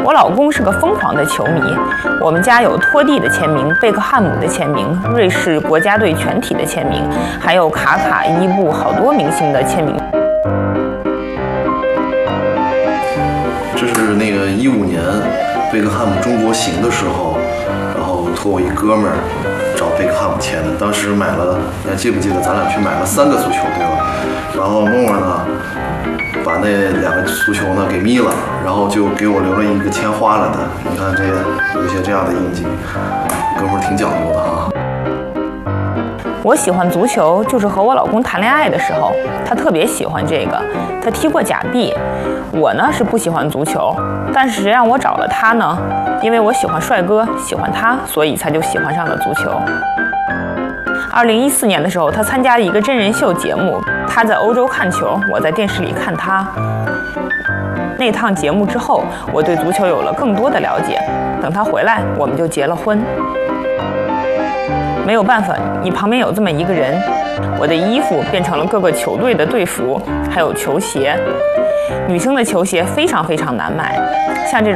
我老公是个疯狂的球迷，我们家有托蒂的签名、贝克汉姆的签名、瑞士国家队全体的签名，还有卡卡、伊布好多明星的签名。 这是那个15年贝克汉姆中国行的时候，然后托我一哥们儿找贝克汉姆签的。当时买了，你还记不记得咱俩去买了3个足球，对吧？然后默默呢把那2个足球呢给眯了，然后就给我留了一个签花了的。你看这有一些这样的印记，哥们儿挺讲究的哈。 我喜欢足球，就是和我老公谈恋爱的时候，他特别喜欢这个，他踢过假币。我呢是不喜欢足球，但是谁让我找了他呢？因为我喜欢帅哥，喜欢他，所以他就喜欢上了足球。2014年的时候，他参加了一个真人秀节目，他在欧洲看球，我在电视里看他。那趟节目之后，我对足球有了更多的了解。等他回来，我们就结了婚。没有办法，你旁边有这么一个人，我的衣服变成了各个球队的队服，还有球鞋。女生的球鞋非常非常难买，像这种